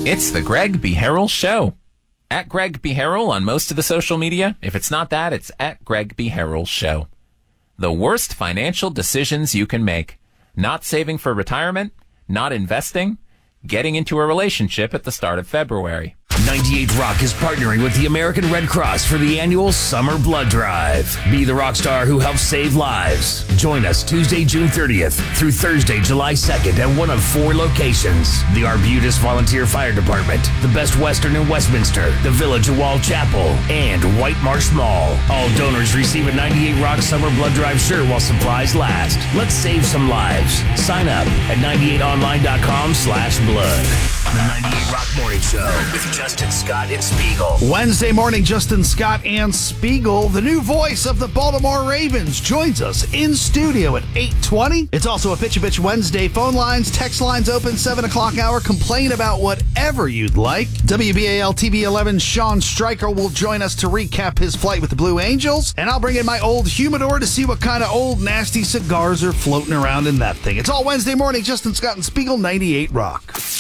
It's the Greg B. Harrell Show. At Greg B. Harrell on most of the social media. If it's not that, it's at Greg B. Harrell Show. The worst financial decisions you can make. Not saving for retirement, not investing, getting into a relationship at the start of February. 98 Rock is partnering with the American Red Cross for the annual Summer Blood Drive. Be the rock star who helps save lives. Join us Tuesday, June 30th through Thursday, July 2nd at one of 4 locations. The Arbutus Volunteer Fire Department, the Best Western in Westminster, the Village of Wall Chapel, and White Marsh Mall. All donors receive a 98 Rock Summer Blood Drive shirt while supplies last. Let's save some lives. Sign up at 98online.com/blood. On the 98 Rock Morning Show with Justin Scott and Spiegel. Wednesday morning, Justin Scott and Spiegel, the new voice of the Baltimore Ravens, joins us in studio at 8:20. It's also a Pitch a Bitch Wednesday. Phone lines, text lines open, 7 o'clock hour. Complain about whatever you'd like. WBAL TV 11 Sean Stryker will join us to recap his flight with the Blue Angels. And I'll bring in my old humidor to see what kind of old nasty cigars are floating around in that thing. It's all Wednesday morning, Justin Scott and Spiegel, 98 Rock.